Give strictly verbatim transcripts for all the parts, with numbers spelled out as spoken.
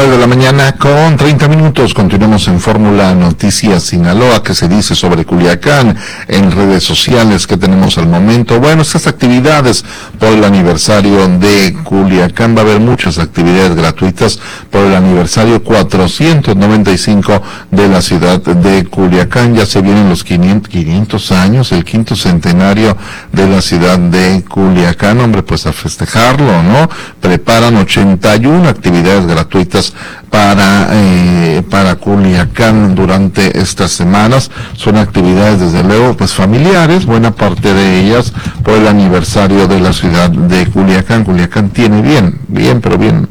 nueve de la mañana con treinta minutos. Continuamos en Fórmula Noticias Sinaloa. ¿Qué se dice sobre Culiacán en redes sociales? ¿Qué tenemos al momento? Bueno, estas actividades por el aniversario de Culiacán. Va a haber muchas actividades gratuitas por el aniversario cuatrocientos noventa y cinco de la ciudad de Culiacán. Ya se vienen los quinientos años, el quinto centenario de la ciudad de Culiacán. Hombre, pues a festejarlo, ¿no? Preparan ochenta y una actividades gratuitas para eh, para Culiacán durante estas semanas. Son actividades desde luego pues familiares, buena parte de ellas por el aniversario de la ciudad de Culiacán. Culiacán tiene bien, bien, pero bien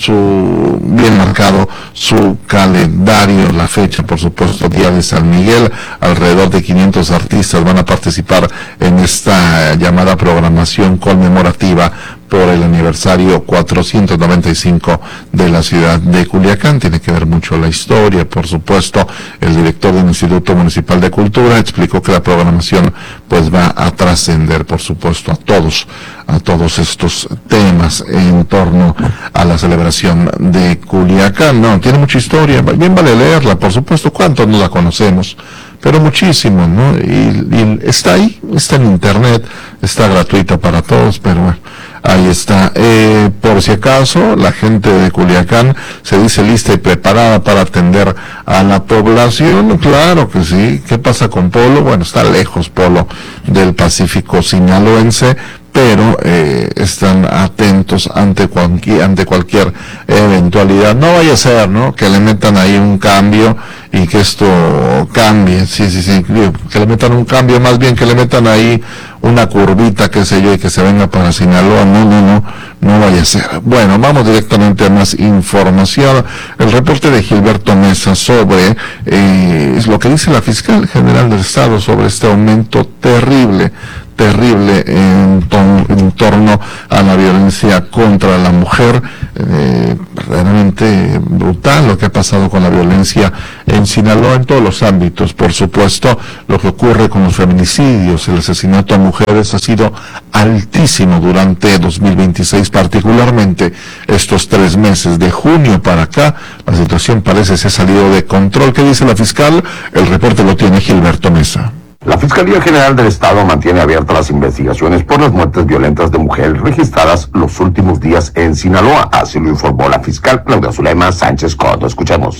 su bien marcado su calendario, la fecha, por supuesto, Día de San Miguel. Alrededor de quinientos artistas van a participar en esta llamada programación conmemorativa por el aniversario cuatrocientos noventa y cinco de la ciudad de Culiacán. Tiene que ver mucho la historia, por supuesto. El director del Instituto Municipal de Cultura explicó que la programación pues va a trascender, por supuesto, a todos, a todos estos temas en torno a la celebración de Culiacán. No, tiene mucha historia, bien vale leerla, por supuesto. ¿Cuántos no la conocemos? Pero muchísimo, ¿no? Y, y está ahí, está en internet, está gratuita para todos, pero bueno, ahí está. Eh, por si acaso, la gente de Culiacán se dice lista y preparada para atender a la población. Claro que sí. ¿Qué pasa con Polo? Bueno, está lejos Polo del Pacífico sinaloense, pero eh, están atentos ante cualquier, ante cualquier eventualidad. No vaya a ser, ¿no?, que le metan ahí un cambio y que esto cambie. Sí, sí, sí, que le metan un cambio, más bien que le metan ahí una curvita, qué sé yo, y que se venga para Sinaloa. No, no, no, no vaya a ser. Bueno, vamos directamente a más información. El reporte de Gilberto Mesa sobre eh, es lo que dice la fiscal general del Estado sobre este aumento terrible terrible en, ton, en torno a la violencia contra la mujer. Eh, verdaderamente brutal lo que ha pasado con la violencia en Sinaloa en todos los ámbitos. Por supuesto, lo que ocurre con los feminicidios, el asesinato a mujeres ha sido altísimo durante dos mil veintiséis, particularmente estos tres meses de junio para acá. La situación parece se ha salido de control. ¿Qué dice la fiscal? El reporte lo tiene Gilberto Mesa. La Fiscalía General del Estado mantiene abiertas las investigaciones por las muertes violentas de mujeres registradas los últimos días en Sinaloa. Así lo informó la fiscal Claudia Zulema Sánchez Coto. Escuchemos.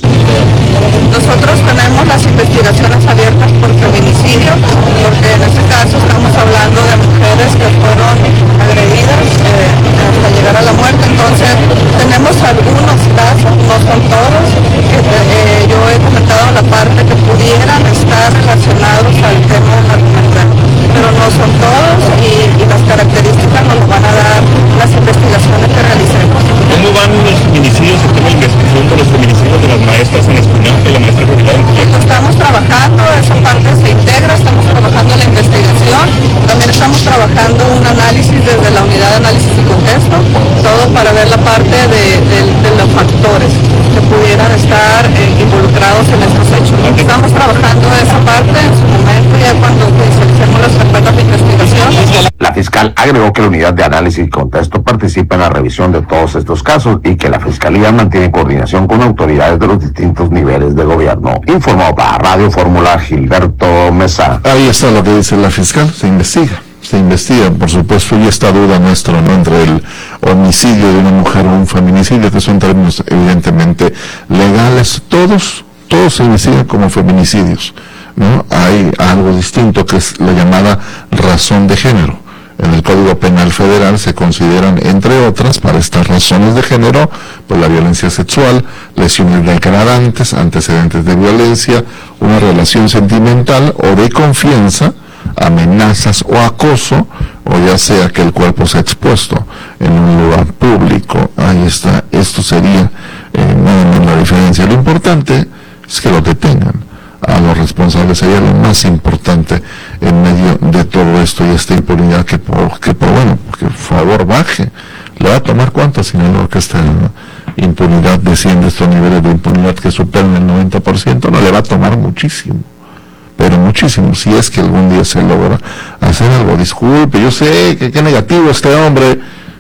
Nosotros tenemos las investigaciones abiertas por feminicidio, porque en este caso estamos hablando de mujeres que fueron agredidas eh, hasta llegar a la muerte. Entonces tenemos algunos casos, no son todos, que eh, yo he comentado la parte que pudieran estar relacionados al tema de narcomental, pero no son todos y, y las características nos lo van a dar las investigaciones que realicemos. ¿Cómo van los feminicidios, el tema de investigación de los feminicidios de las maestras en Escuñante y la maestra Julián? Estamos trabajando, esa parte se integra, estamos trabajando en la investigación, también estamos trabajando un análisis desde la unidad de análisis y contexto, todo para ver la parte de, de, de los factores que pudieran estar eh, involucrados en estos hechos. Estamos trabajando esa parte en su momento, ya cuando hacemos las carpetas de investigación. La fiscal agregó que la unidad de análisis y contexto participa en la revisión de todos estos casos y que la Fiscalía mantiene coordinación con autoridades de los distintos niveles de gobierno. Informó para Radio Fórmula Gilberto Mesa. Ahí está lo que dice la fiscal, se investiga. Se investiga, por supuesto, y esta duda nuestra, ¿no?, entre el homicidio de una mujer o un feminicidio, que son términos evidentemente legales. Todos, todos se investigan como feminicidios, ¿no? Hay algo distinto que es la llamada razón de género. En el Código Penal Federal se consideran, entre otras, para estas razones de género, pues la violencia sexual, lesiones degradantes, antecedentes de violencia, una relación sentimental o de confianza, amenazas o acoso, o ya sea que el cuerpo sea expuesto en un lugar público. Ahí está, esto sería eh, nada más la diferencia. Lo importante es que lo detengan a los responsables, sería lo más importante en medio de todo esto y esta impunidad que por, que por bueno, que por favor baje. ¿Le va a tomar cuánto, señor, que esta impunidad desciende, estos niveles de impunidad que superan el noventa por ciento? No, le va a tomar muchísimo, pero muchísimo, si es que algún día se logra hacer algo. Disculpe, yo sé que qué negativo este hombre,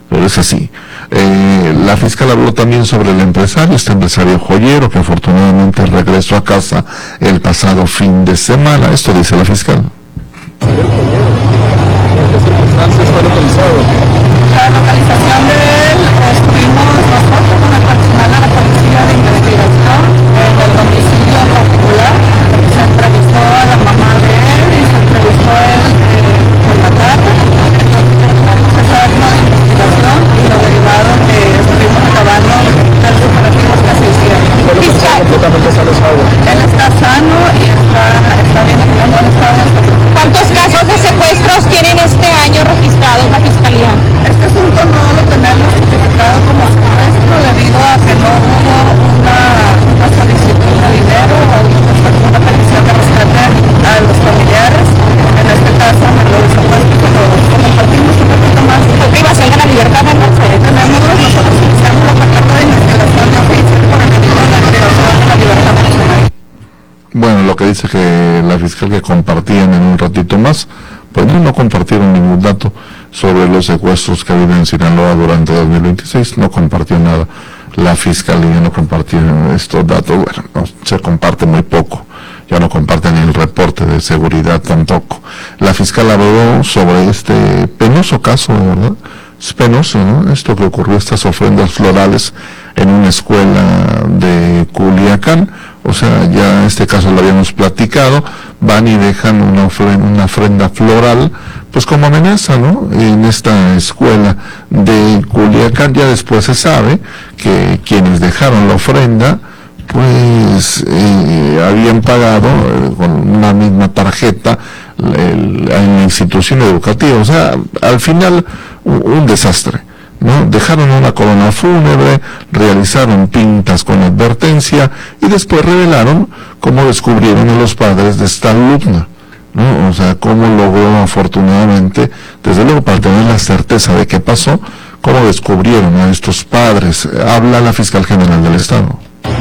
pero es así. Eh, la fiscal habló también sobre el empresario, este empresario joyero que afortunadamente regresó a casa el pasado fin de semana. Esto dice la fiscal. La localización de él, estuvimos nosotros con el personal de la Policía de Investigación en el domicilio particular. Se entrevistó a la mamá de él y se entrevistó a él eh, por la tarde. Se sabe una investigación y lo derivaron que estuvimos acabando de los operativos que se hicieron. Está completamente sano. Él está sano y está, está bien en buen estado. ¿Cuántos casos de secuestros tienen este año registrados la Fiscalía? Este asunto no lo tenemos identificado como secuestro debido a que no hubo una, una solicitud de dinero o una petición de rescate a los familiares. En este caso, lo de secuestro lo compartimos un poquito más. ¿Por privación de la libertad de no sé? Tenemos nosotros iniciamos la carpeta de investigación de oficio por el delito de la privación de la libertad personal. Bueno, lo que dice que la fiscal que compartían en un ratito más, pues no, no compartieron ningún dato sobre los secuestros que ha habido en Sinaloa durante dos mil veintiséis, no compartió nada. La fiscalía no compartió estos datos, bueno, no, se comparte muy poco, ya no comparten ni el reporte de seguridad tampoco. La fiscal habló sobre este penoso caso, de verdad, es penoso, ¿no? Esto que ocurrió, estas ofrendas florales en una escuela de Culiacán. O sea, ya este caso lo habíamos platicado, van y dejan una ofrenda, una ofrenda floral, pues como amenaza, ¿no? En esta escuela de Culiacán. Ya después se sabe que quienes dejaron la ofrenda, pues eh, habían pagado eh, con una misma tarjeta el, en la institución educativa. O sea, al final un, un desastre, ¿no? Dejaron una corona fúnebre, realizaron pintas con advertencia y después revelaron cómo descubrieron a los padres de esta alumna, ¿no? O sea, cómo logró afortunadamente, desde luego para tener la certeza de qué pasó, cómo descubrieron a estos padres. Habla la fiscal general del Estado.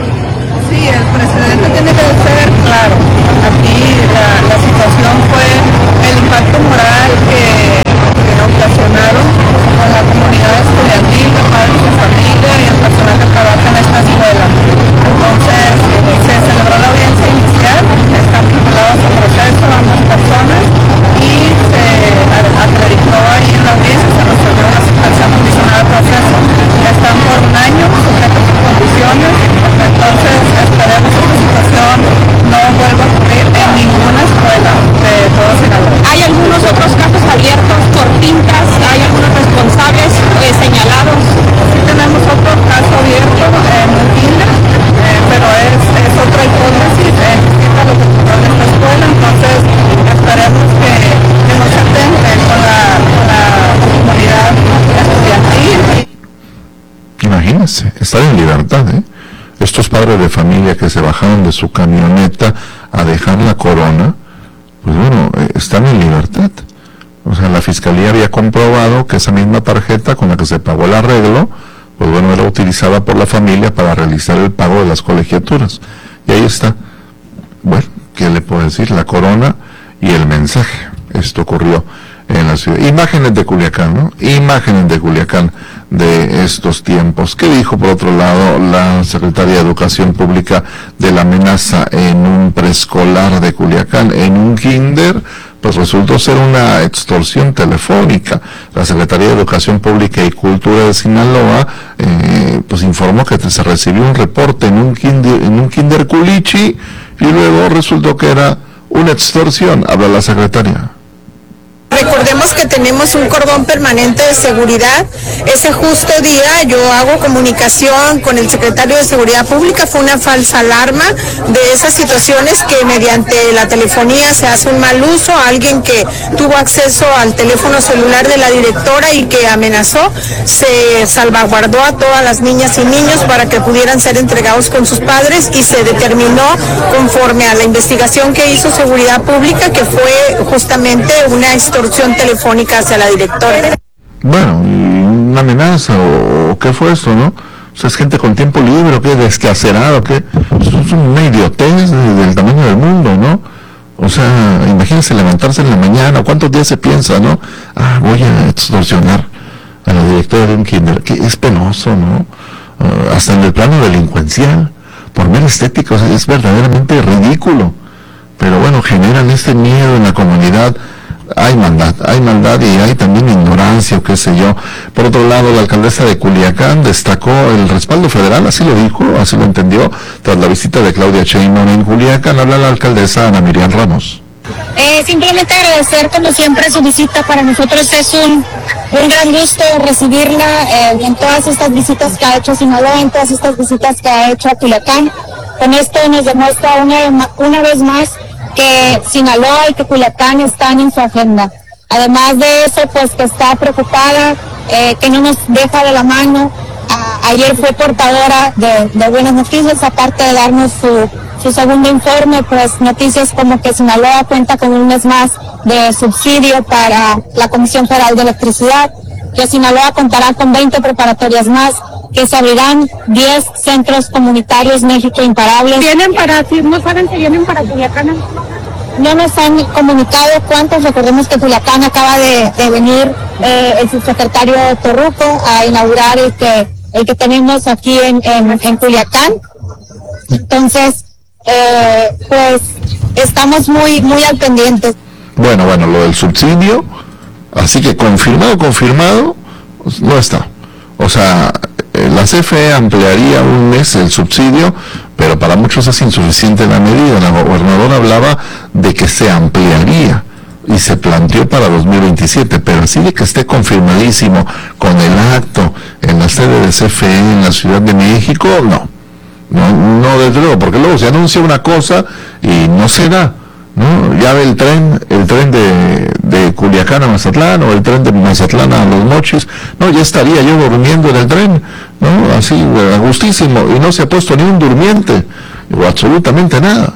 Sí, el precedente tiene que ser claro. Aquí la, la situación fue el impacto moral que, que ocasionaron con la comunidad estudiantil, los padres de familia y el personal que trabaja en esta escuela. Entonces, se celebró la audiencia inicial, están vinculados al proceso ambas personas y se acreditó ahí en la audiencia, se resolvió una situación condicionada al proceso. Están por un año, sujetos a condiciones, entonces esperemos que esta situación no vuelva a ocurrir en ninguna escuela de todo Sinaloa. ¿Hay algunos otros casos abiertos por pintas? ¿Hay algunos responsables eh, señalados? Sí tenemos otro caso abierto en un kinder, eh, pero es, es otra hipótesis, es distinta a lo que ocurrió en esta escuela, entonces esperemos que, que nos atenten con la, con la comunidad estudiantil. Imagínense, estar en libertad, ¿eh? Estos padres de familia que se bajaron de su camioneta a dejar la corona, pues bueno, eh, están en libertad. O sea, la fiscalía había comprobado que esa misma tarjeta con la que se pagó el arreglo, pues bueno, era utilizada por la familia para realizar el pago de las colegiaturas. Y ahí está. Bueno, ¿qué le puedo decir? La corona y el mensaje. Esto ocurrió en la ciudad. Imágenes de Culiacán, ¿no? Imágenes de Culiacán de estos tiempos. ¿Qué dijo, por otro lado, la Secretaría de Educación Pública de la amenaza en un preescolar de Culiacán, en un kinder? Pues resultó ser una extorsión telefónica. La Secretaría de Educación Pública y Cultura de Sinaloa, eh, pues informó que se recibió un reporte en un kinder, en un kinder Culichi, y luego resultó que era una extorsión. Habla la secretaria. Recordemos que tenemos un cordón permanente de seguridad. Ese justo día yo hago comunicación con el secretario de Seguridad Pública, fue una falsa alarma de esas situaciones que mediante la telefonía se hace un mal uso, alguien que tuvo acceso al teléfono celular de la directora y que amenazó, se salvaguardó a todas las niñas y niños para que pudieran ser entregados con sus padres y se determinó conforme a la investigación que hizo Seguridad Pública que fue justamente una extorsión telefónica hacia la directora. Bueno, una amenaza o qué fue esto, ¿no? O sea, es gente con tiempo libre, o qué, descacerado, qué. Es una idiotez del tamaño del mundo, ¿no? O sea, imagínense levantarse en la mañana, ¿cuántos días se piensa, no? Ah, voy a extorsionar a la directora de un kinder, que es penoso, ¿no? Uh, hasta en el plano delincuencial, por mera estética, o sea, es verdaderamente ridículo. Pero bueno, generan este miedo en la comunidad. Hay maldad, hay maldad y hay también ignorancia o qué sé yo. Por otro lado, la alcaldesa de Culiacán destacó el respaldo federal, así lo dijo, así lo entendió, tras la visita de Claudia Sheinbaum en Culiacán. Habla la alcaldesa Ana Miriam Ramos. Eh, simplemente agradecer como siempre su visita. Para nosotros es un, un gran gusto recibirla eh, en todas estas visitas que ha hecho a Sinaloa, en todas estas visitas que ha hecho a Culiacán. Con esto nos demuestra una, una vez más que Sinaloa y que Culiacán están en su agenda. Además de eso, pues que está preocupada, eh, que no nos deja de la mano. A, ayer fue portadora de, de buenas noticias, aparte de darnos su, su segundo informe, pues noticias como que Sinaloa cuenta con un mes más de subsidio para la Comisión Federal de Electricidad, que Sinaloa contará con veinte preparatorias más, que se abrirán diez centros comunitarios México Imparables. ¿Vienen para, no saben si vienen para Culiacán? No nos han comunicado cuántos. Recordemos que Culiacán acaba de, de venir eh, el subsecretario Torruco a inaugurar el que, el que tenemos aquí en, en, en Culiacán. Entonces, eh, pues estamos muy, muy al pendiente. Bueno, bueno, lo del subsidio, así que confirmado, confirmado, pues no está. O sea, la C F E ampliaría un mes el subsidio, pero para muchos es insuficiente la medida. La gobernadora hablaba de que se ampliaría y se planteó para dos mil veintisiete, pero así de que esté confirmadísimo con el acto en la sede de C F E en la Ciudad de México, no. No, no desde luego, porque luego se anuncia una cosa y no se da, ¿no? Ya ve el tren, el tren de, de Culiacán a Mazatlán o el tren de Mazatlán a Los Mochis, no, ya estaría yo durmiendo en el tren, ¿no? Así, a gustísimo, y no se ha puesto ni un durmiente, o absolutamente nada,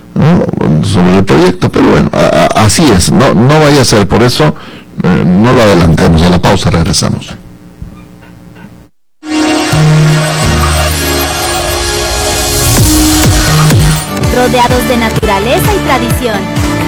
¿no? Sobre el proyecto, pero bueno, a, a, así es, no, no vaya a ser, por eso eh, no lo adelantemos. A la pausa regresamos. Rodeados de naturaleza y tradición.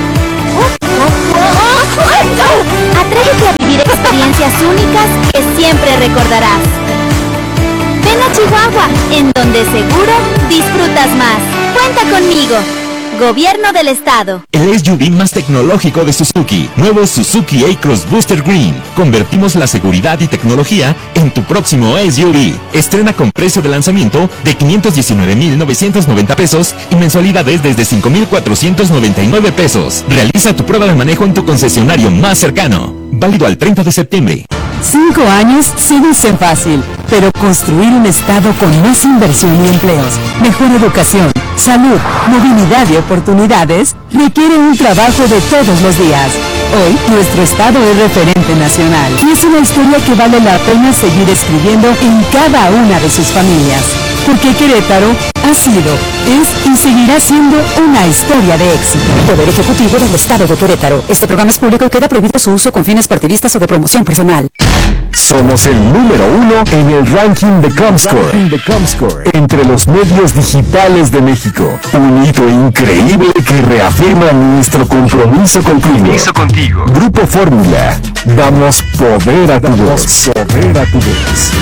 Atrévete a vivir experiencias únicas que siempre recordarás. Ven a Chihuahua, en donde seguro disfrutas más. Cuenta conmigo. Gobierno del Estado. El S U V más tecnológico de Suzuki. Nuevo Suzuki A-Cross Booster Green. Convertimos la seguridad y tecnología en tu próximo S U V. Estrena con precio de lanzamiento de quinientos diecinueve mil novecientos noventa pesos y mensualidades desde cinco mil cuatrocientos noventa y nueve pesos. Realiza tu prueba de manejo en tu concesionario más cercano. Válido al treinta de septiembre. Cinco años sí dicen fácil, pero construir un estado con más inversión y empleos, mejor educación, salud, movilidad y oportunidades requiere un trabajo de todos los días. Hoy, nuestro estado es referente nacional y es una historia que vale la pena seguir escribiendo en cada una de sus familias. Porque Querétaro ha sido, es y seguirá siendo una historia de éxito. Poder Ejecutivo del Estado de Querétaro. Este programa es público y queda prohibido su uso con fines partidistas o de promoción personal. Somos el número uno en el ranking de Comscore, de Comscore entre los medios digitales de México. Un hito increíble que reafirma nuestro compromiso contigo. Compromiso contigo. Grupo Fórmula. Damos poder a tu voz. Poder a tu voz.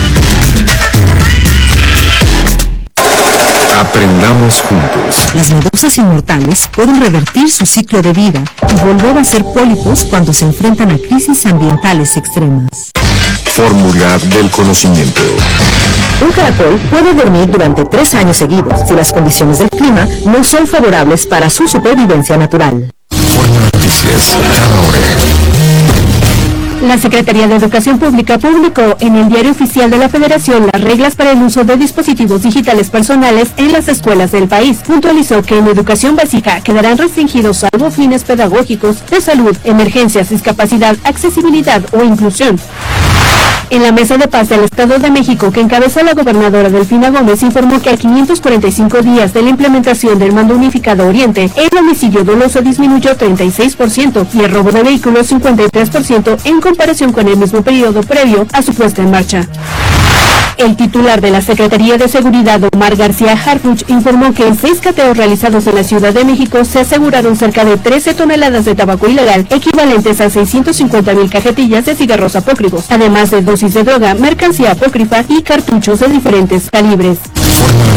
Aprendamos juntos. Las medusas inmortales pueden revertir su ciclo de vida y volver a ser pólipos cuando se enfrentan a crisis ambientales extremas. Fórmula del conocimiento. Un caracol puede dormir durante tres años seguidos si las condiciones del clima no son favorables para su supervivencia natural. Fórmula Noticias, cada hora. La Secretaría de Educación Pública publicó en el Diario Oficial de la Federación las reglas para el uso de dispositivos digitales personales en las escuelas del país. Puntualizó que en educación básica quedarán restringidos salvo fines pedagógicos, de salud, emergencias, discapacidad, accesibilidad o inclusión. En la Mesa de Paz del Estado de México, que encabeza la gobernadora Delfina Gómez, informó que a quinientos cuarenta y cinco días de la implementación del Mando Unificado Oriente, el homicidio doloso disminuyó treinta y seis por ciento y el robo de vehículos cincuenta y tres por ciento en comparación con el mismo periodo previo a su puesta en marcha. El titular de la Secretaría de Seguridad, Omar García Harfuch, informó que en seis cateos realizados en la Ciudad de México se aseguraron cerca de trece toneladas de tabaco ilegal, equivalentes a seiscientos cincuenta mil cajetillas de cigarros apócrifos, además de dosis de droga, mercancía apócrifa y cartuchos de diferentes calibres.